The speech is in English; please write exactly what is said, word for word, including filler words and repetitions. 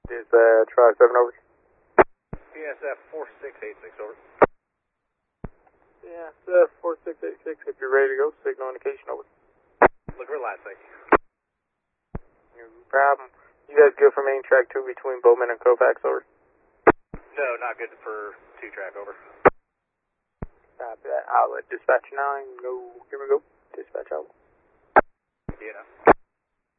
Is uh, try seven over. P S F four six eight six over. Yeah, uh, four six eight six. If you're ready to go, signal indication over. Look for last, thank you. No problem. You guys good for main track two between Bowman and Kovacs over? No, not good for two track over. Copy that. I'll let dispatch nine go. Here we go. Dispatch out. Yeah.